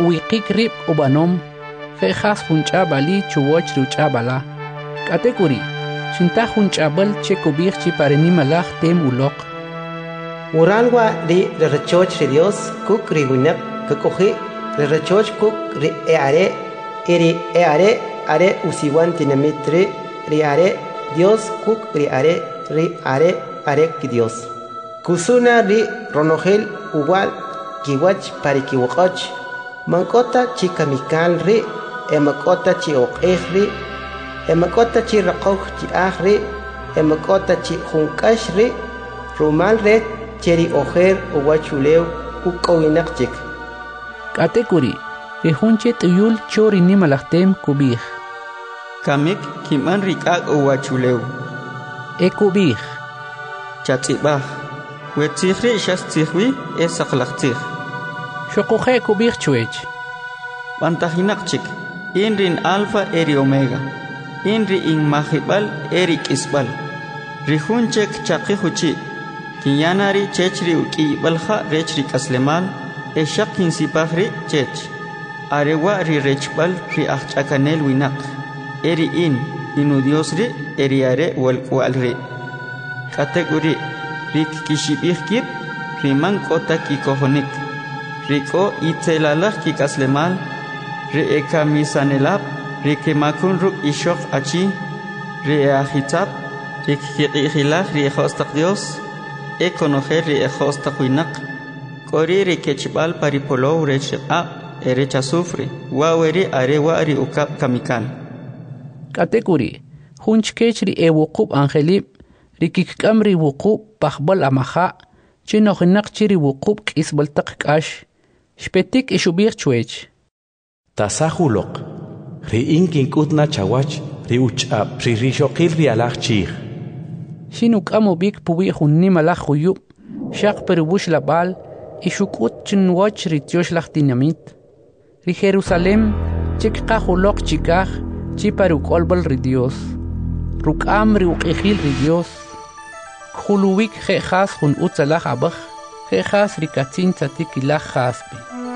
wikik rib ubanom khas hunch'abali chuwoch ruch'abala katekuri shinta hunch'abal che kubich chi pareni malach tem ulok Uranwa ri rechoch ri Dios kuk ri winak kakoji rechoch kuk ri eare are usiwan tinamitri ri are Dios kuk ri are ki Dios kusuna ri ronogel uwal kiwach parikiwaqach mankota chi kamikal ri emakota chi oqej ri emakota chi raqoj chi ajri emakota chi junkash ri rumal re cheri ojer uwachuleu ukowinaqchik katekuri rihunche tuyul chori ni malachtem kubij kamik kiman rik'ak uwachuleu kubij chatzibaj wetzihri shastzihwi esaqlaqtzih shoquje kubij chuech Bantajinaqchik inrin alfa eri omega inri in mahibal eri kisbal rihunchek chaqihuchi kinyanari chechri ukibalha rechri kaslemal eshakin sipahri chech arewa ri rechbal ri achchakanel winak eri inu diosri eri are walri kategori rik kishibihkib riman kota kikohonik riko itzelalaj kikaslemal Re'eka misanelab, re'kemakun ruk ishok achi, re'ahitab, re'kiqihilaj re'ehostaq Dios, ekonojer re'ehostaq winak, kori re'kechibal paripolow re'chib'ab, erechasufri, waweri arewari ukab kamikal. Katekuri, hunchkech ri'ewuqub angelib, rikikam ri'wuqub pajbal amaja, chinojinak chiri'wuqub k'isbaltaq k'ash, shpetik ishubir chuech. Tasahulok, inkin kutna chawach, uchab, rishoqil rialach chih. Shinuk amobik puwi hunni malach huyub, shaq peribush labal, ishukut chinwach rityosh lach dinamit. Ri Jerusalem, chik kahulok chikach, chiparuk olbal ri Dios. Rukam ri uqihil ri Dios. Khuluwik jejas hun utzalach abach, jejas rikatzin tzatikilach jaspi.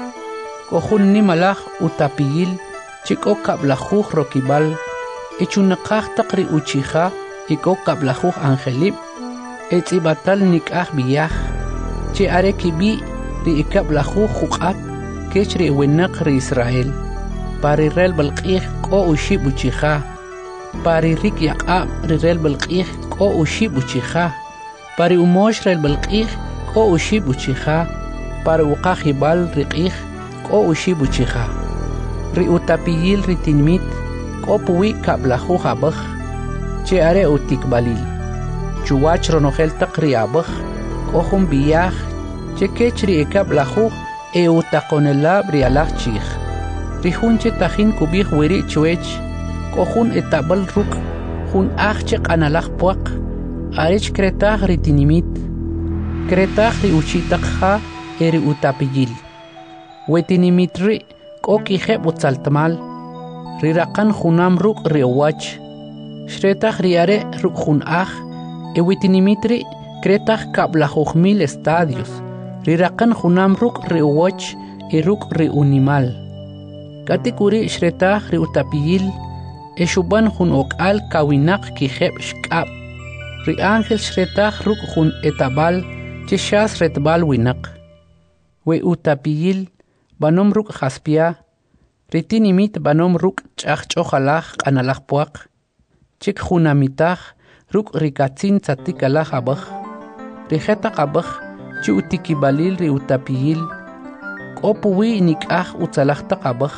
Kohun ni malach utapiyil, chiko kablajuj rokibal, echunakaj takri uchija, iko kablajuj angelib, etzibatal nikaj biyaj, che arekibi ri ikablajuj juqat, kech ri winak ri Israel, pari rel balqij ko ushib uchija, pari rik yaqab ri rel balqij ko ushib uchija, pari umosh rel balqij ko ushib uchija, pari uqajibal riqij, ko ushibu chija ri utapiyil ri tinmit ko puwi kablaju habaj che are utikbalil chuwach ronogel taqri abaj ko hum biyaj che kechri ekablaju utaqonelab ri alaj chij ri hunche tajin kubij wiri chuech ko hun etabal ruk hun ajche qanalaj puaq arech kretaj ri tinimit kretaj ri uchitaqja eri utapiyil Wetinimitri koki heb utzaltamal riraqan junam ruk riowach shretach riare ruk jun wetinimitri kretach kablajuj estadios riraqan junam ruk riowach ruk riunimal katikuri shretach riutapiyil eshuban jun okal kawinak kijeb shkab ri ángel shretach ruk jun etabal chishas retbal winak we utapiyil Banom ruk jaspia, ritinimit banom ruk ch'ajch'ojalaj q'analaj puaq, chik junamitaj ruk rikatzin tzatikalaj abaj, rijetaq abaj chi utikibalil ri utapiyil, k'o puwi nik'aj utzalajtaq abaj,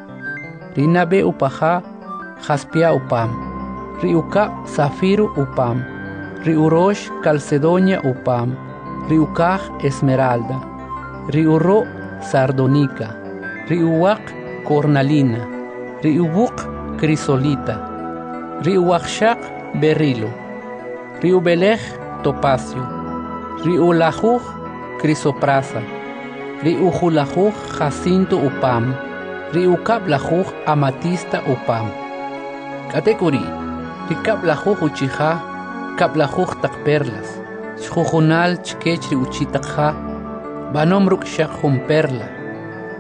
rinabe upaja jaspia upam, ri ukab zafiro upam, ri urosh calcedonia upam, ri ukaj esmeralda, ri uro sardonica, riuwaq cornalina, riubuq crisolita, riuwaqshaq berilo, riubelej topacio, riulajuj crisoprasa, riujulajuj jacinto upam, riukablajuj amatista upam. Katekuri, rikablajuj uchija, kablajuj takperlas, shjujunal chkech riuchitakja, banom ruk shaq jun perla,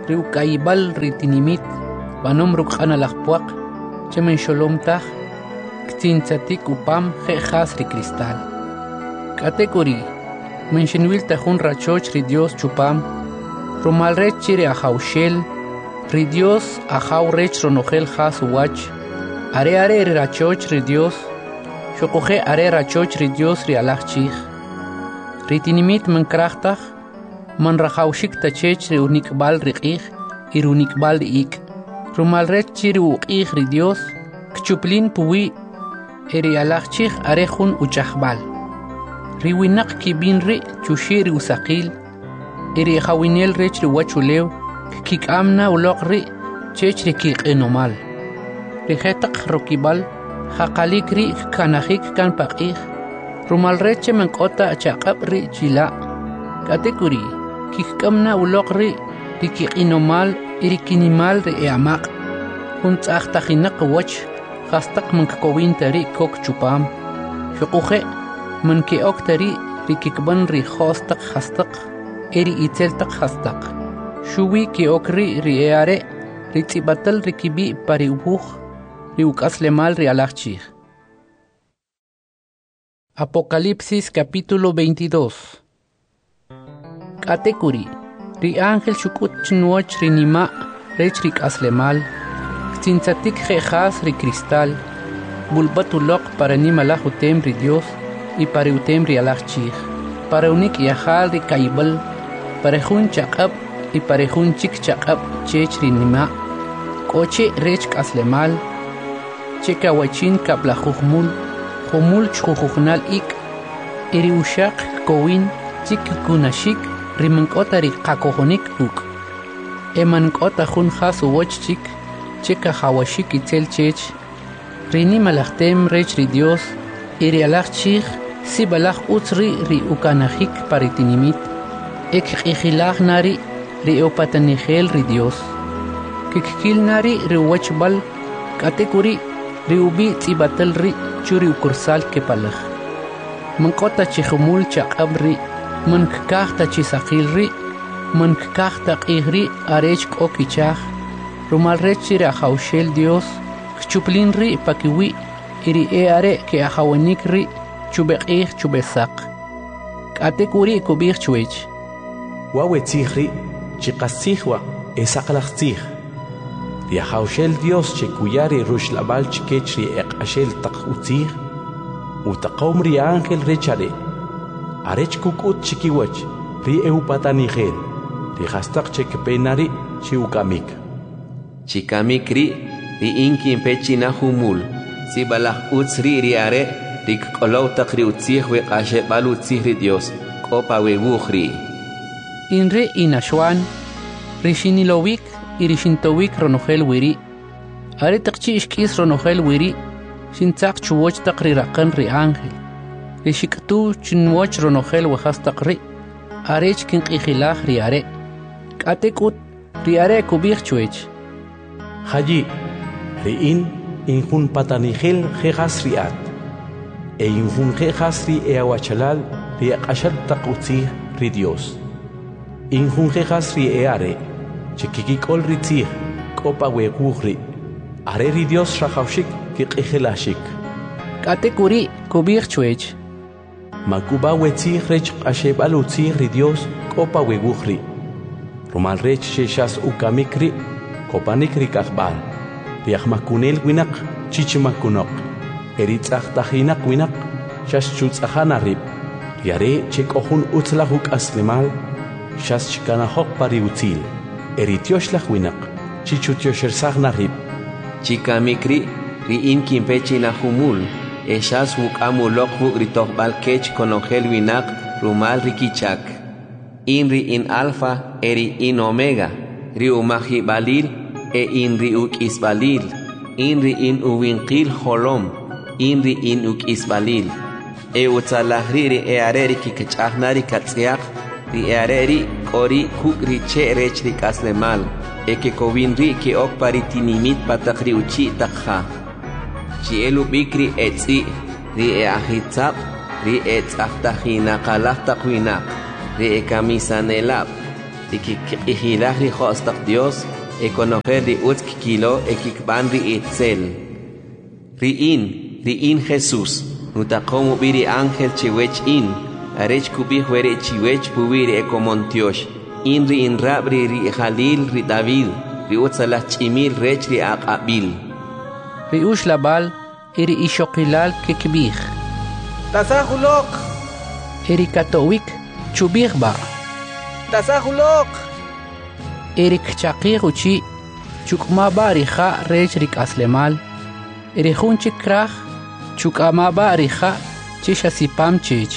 riukaibal ritinimit banom ruq'analaqpuaq chemen xolomtaj ktinsatik upam jejas ri cristal katekuri menxinwil tajun rachoch ri Dios chupam rumalrech chiri ajawxel ri Dios ajaw rech ronojel jas uwach are ri rachoch ri Dios xoqoje are rachoch ri Dios ri alajchij ritinimit menkrajtaj man rajawxik tachech ri unikbal riq'ij y runikbal ik rumalrech chiri uq'ij ri Dios kchuplin puwi eri alajchij are jun uchajbal riwinaq kibin ri chushi ri usaqil eri jawinel rech ri wachulew kik'amna uloq ri chech ri kiq'inomal ri jetaq rokibal jaqalik ri kanajik kan paq'ij rumalreche menq'ota chaq'ab ri chila katekuri kik'amna uloq ri kiq'inomal iri kinimal ri eamaq jun tz'ajtajinaq wach jastaq mankakowinta ri kok chupam xuquje manke'okta ri kikban ri jostaq jastaq eri itzeltaq jastaq xuwi ke'ok ri eare ri tz'ibatal ri kibi pari ubuj ri uk'aslemal ri alajchij. Apocalipsis capítulo 22. Katekuri ri ángel xuk'ut chinwoch ri nima' rech ri k'aslemal ktintzatik jejas ri cristal bulbat uloq para nimalaj utem ri Dios y para utem ri alajchij para unik yajal ri kaybal para jun chaq'ab y para jun chik chaq'ab chech ri nima' k'oche rech k'aslemal chekawachin kaplajujmul jumul chjujujnal ik iri ushaq kowin chik kunashik rimank'ota ri qakojonik uk emank'ota jun jas uwoch chik cheka jawashik itzel chech rini malajtem rech ri Dios iri alajchij sibalaj utz ri ukanajik paritinimit ek q'ijilaj nari ri opatanijel ri Dios kikkil nari ri uwachbal katekuri ri ubi tz'ibatal ri churi ukursal kepalaj mank'ota chijumul chaq'ab ri mankakajta chisaqil ri mankakajta q'ij ri arech k'o kichaj rumalrech chiri ajawxel Dios kchuplin ri pakiwi iri are ke ajawanik ri chubeq'ij chubesaq k'atekuri kub'ij chwech wawetzij ri chiqastzijwa esaqlajtzij ri ajawxel Dios chekuyari ruxlabal chikech ri eq'axel taq utzij utaqom ri ángel rechare arech kuk'ut chikiwach ri eupatanijel ri jastaq chekpenari chiukamik chikamik ri inkin pechina humul sibalaj utz ri are ri k'olow taq ri utzij weq'axeb'al utzij ri Dios k'opa wewuj ri inri inaxwan ri xinilowik y ri xintowik ronojel wiri are taqchi ixk'is ronojel wiri xintzaq chuwoch taq ri raqan ri ángel ri xik'tu chinwoch ronojel wajas taq ri arech kinq'ijilaj ri are k'atek'ut ri are kub'ij chwech Hayi ri injun patanijel jejas ri at injun jejas ri eawachalal ri eq'axal taq utzij ri Dios injun jejas ri eare chikikik'ol ri tzij k'opa wewuj ri are ri Dios rajawxik kiq'ijilaxik k'atekuri kub'ij chwech makuba wetzij rech q'axeb'al utzij ri Dios k'opa wewuj ri rumalrech xexas ukamik ri kopanik ri k'ajb'al ri ajmakunel winaq chichimakunoq eri tz'ajtajinaq winaq xax chutz'ajana rib ri are chek'ojun utzlaj uk'aslemal xas chikanajoq pa ri utzil eri tyoxlaj winaq chichutyoxersajna rib chikamik ri inkin pechina humul exas wuk'amuloq wuk ri tojb'al kech konojel winaq rumal ri kichak in alfa eri in omega ri umajib'alil in ri uk'isb'alil in uwinqil jolom in uk'isb'alil utzalaj ri are ri kikch'ajna ri katz'yaq ri are ri k'ori kuk' ri che' rech ri k'aslemal kekowin ri ke'ok pa ri tinimit pataq ri uchi' taq ja chi'el ub'ik ri etz'i' ri ajitzab' ri etz'ajtajinaqalaj taq winaq ri kamisanelab' ikikihilaj ri hostak Dios ekonojer ri utsk kilo ekikban ri itzel riin Jesús nutakomu biri ángel chiwech in arech kubih were chiwech pubiri ekomontiosh ri in rabri ri Jalil ri David ri utsalah chimil rech ri aqabil ri ush labal iri ishokilal kekbih tasahulok iri katowik chubih ba tasahulok iri kchaqih uchi chukma ba riha rech rik aslemal iri hunchi krah chukama ba riha chishasipam chich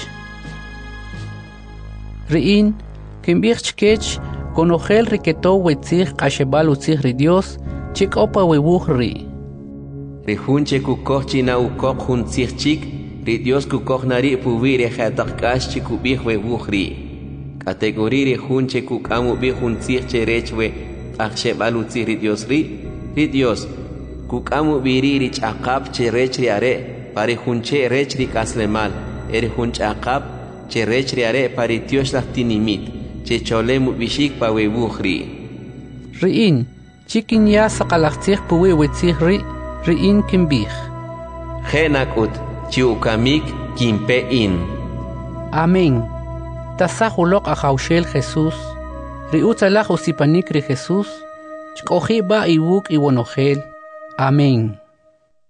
riin kimbih chkech konogel riketo wetzih qashebal utzih ri Dios chikopa webuh ri Rihunche kukoh china ukok hun chik ri Dios kukoh nari pubire khatakash chikubih we buhri kategori rihunche kukamu bihun che rechwe akshe balutzi ri Dios kukamu biri ri chaqab che rechri are pari hunche rechri kaslemal eri hunch aqab che rechri are pari Dios lahtinimit che cholemu bishik pa we buhri riin chikin ya saqalaqtzih puwe wetzih ri riin kimbih Genakut chiukamik kimpe in Amén tasahulok ajaushel Jesús riutzalaj usipanik ri Jesús chkoji ba iwuk iwonogel Amén